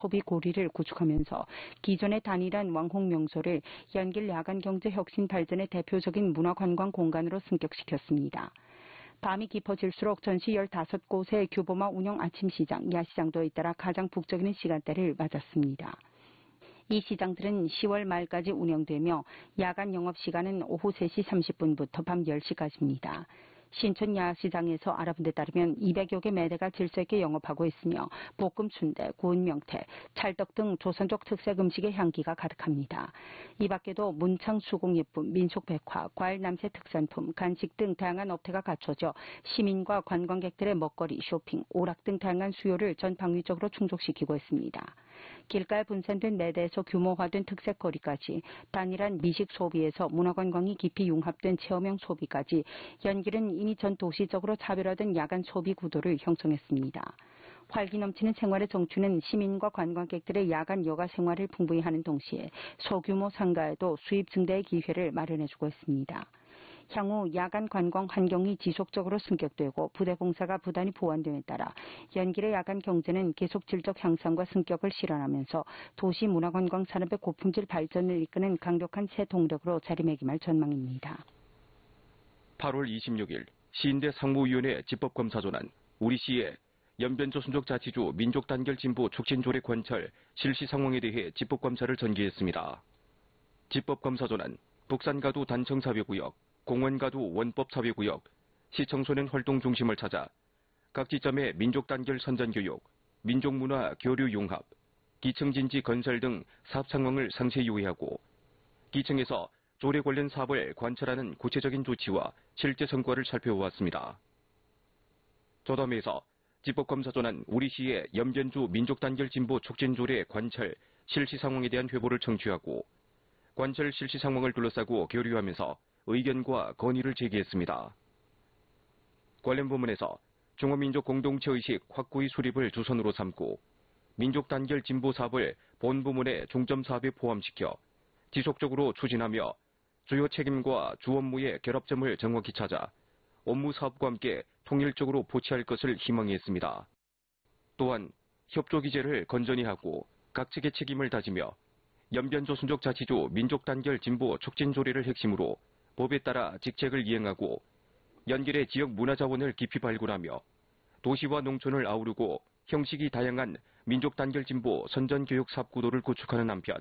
소비 고리를 구축하면서 기존의 단일한 왕홍 명소를 연길 야간 경제 혁신 발전의 대표적인 문화관광 공간으로 승격시켰습니다. 밤이 깊어질수록 전시 15곳의 규모화 운영 아침시장, 야시장도에 따라 가장 북적이는 시간대를 맞았습니다. 이 시장들은 10월 말까지 운영되며 야간 영업시간은 오후 3시 30분부터 밤 10시까지입니다. 신촌 야시장에서 알아본 데 따르면 200여 개 매대가 질서 있게 영업하고 있으며 볶음 순대, 구운 명태, 찰떡 등 조선족 특색 음식의 향기가 가득합니다. 이 밖에도 문창 수공예품, 민속백화, 과일 남새 특산품, 간식 등 다양한 업태가 갖춰져 시민과 관광객들의 먹거리, 쇼핑, 오락 등 다양한 수요를 전 방위적으로 충족시키고 있습니다. 길가에 분산된 매대에서 규모화된 특색거리까지 단일한 미식 소비에서 문화관광이 깊이 융합된 체험형 소비까지 연길은 이미 전 도시적으로 차별화된 야간 소비 구도를 형성했습니다. 활기 넘치는 생활의 정취는 시민과 관광객들의 야간 여가 생활을 풍부히 하는 동시에 소규모 상가에도 수입 증대의 기회를 마련해주고 있습니다. 향후 야간 관광 환경이 지속적으로 승격되고 부대 공사가 부단히 보완됨에 따라 연길의 야간 경제는 계속 질적 향상과 승격을 실현하면서 도시 문화관광 산업의 고품질 발전을 이끄는 강력한 새 동력으로 자리매김할 전망입니다. 8월 26일 시인대 상무위원회 집법검사조는 우리시의 연변조선족자치주 민족단결진보 촉진조례 관찰 실시 상황에 대해 집법검사를 전개했습니다. 집법검사조는 북산가도 단청사회구역, 공원가도 원법사회구역, 시청소년 활동 중심을 찾아 각 지점의 민족단결 선전교육, 민족문화 교류 융합, 기층진지 건설 등 사업 상황을 상세히 요약하고 기층에서 조례 관련 사업을 관찰하는 구체적인 조치와 실제 성과를 살펴보았습니다. 조담회에서 집법검사조는 우리시의 연변주 민족단결진보 촉진조례 관찰 실시 상황에 대한 회보를 청취하고 관찰 실시 상황을 둘러싸고 교류하면서 의견과 건의를 제기했습니다. 관련 부문에서 중화민족 공동체의식 확고히 수립을 주선으로 삼고 민족단결 진보 사업을 본 부문의 중점 사업에 포함시켜 지속적으로 추진하며 주요 책임과 주 업무의 결합점을 정확히 찾아 업무 사업과 함께 통일적으로 보치할 것을 희망했습니다. 또한 협조 기제를 건전히 하고 각 측의 책임을 다지며 연변조선족 자치주 민족단결 진보 촉진조례를 핵심으로 법에 따라 직책을 이행하고 연길의 지역 문화자원을 깊이 발굴하며 도시와 농촌을 아우르고 형식이 다양한 민족단결 진보 선전교육 사업구도를 구축하는 한편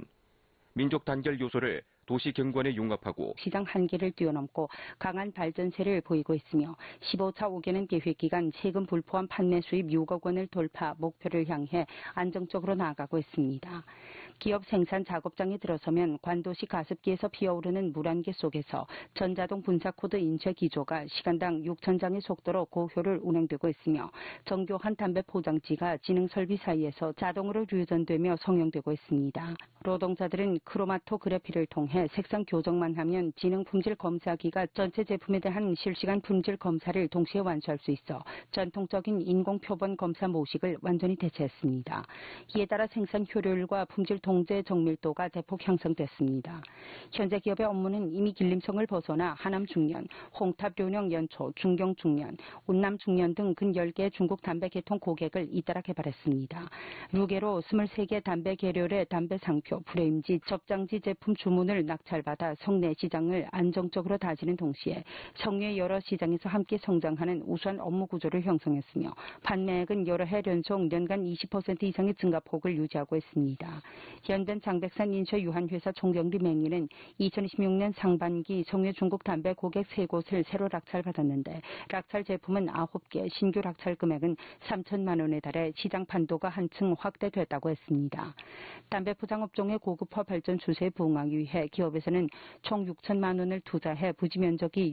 민족단결 요소를 도시 경관에 융합하고 시장 한계를 뛰어넘고 강한 발전세를 보이고 있으며 15차 5개년 계획기간 세금 불포함 판매 수입 6억 원을 돌파 목표를 향해 안정적으로 나아가고 있습니다. 기업 생산 작업장에 들어서면 관도시 가습기에서 피어오르는 물안개 속에서 전자동 분사코드 인쇄 기조가 시간당 6,000장의 속도로 고효를 운행되고 있으며 정교한 담배 포장지가 지능 설비 사이에서 자동으로 유전되며 성형되고 있습니다. 노동자들은 크로마토그래피를 통해 색상 교정만 하면 지능 품질 검사기가 전체 제품에 대한 실시간 품질 검사를 동시에 완수할 수 있어 전통적인 인공 표본 검사 모식을 완전히 대체했습니다. 이에 따라 생산 효율과 품질 통제 정밀도가 대폭 향상됐습니다. 현재 기업의 업무는 이미 길림성을 벗어나 하남 중년, 홍탑 료령 연초, 중경 중년, 운남 중년 등 근 10개의 중국 담배 계통 고객을 잇따라 개발했습니다. 루게로 23개 담배 계열의 담배 상표, 프레임지, 접장지 제품 주문을 낙찰받아 성내 시장을 안정적으로 다지는 동시에 성외 여러 시장에서 함께 성장하는 우수한 업무 구조를 형성했으며 판매액은 여러 해 연속 연간 20% 이상의 증가폭을 유지하고 있습니다. 현변 장백산 인쇄 유한회사 총경리 맹인은 2026년 상반기 성외 중국 담배 고객 3곳을 새로 낙찰받았는데 낙찰 제품은 9개, 신규 낙찰 금액은 3천만 원에 달해 시장 판도가 한층 확대됐다고 했습니다. 담배 포장 업종의 고급화 발전 추세에 부응하기 위해 기업에서는 총 6천만 원을 투자해 부지 면적이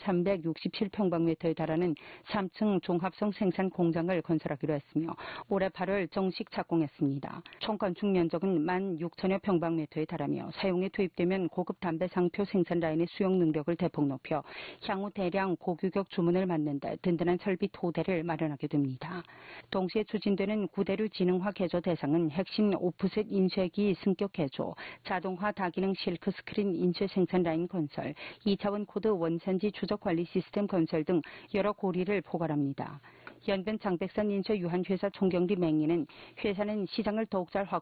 6,367평방미터에 달하는 3층 종합성 생산 공장을 건설하기로 했으며 올해 8월 정식 착공했습니다. 총 건축 면적은 16,000여 평방미터에 달하며 사용에 투입되면 고급 담배 상표 생산 라인의 수용 능력을 대폭 높여 향후 대량 고규격 주문을 맡는 데 든든한 설비 토대를 마련하게 됩니다. 동시에 추진되는 구대류 지능화 개조 대상은 핵심 오프셋 인쇄기 승격 개조, 자동화 다기능 실크 스크린 인쇄 생산 라인 건설, 2차원 코드 원산지 추적 관리 시스템 건설 등 여러 고리를 포괄합니다. 연변 장백산 인쇄 유한회사 총경리 맹인은 회사는 시장을 더욱 잘 확보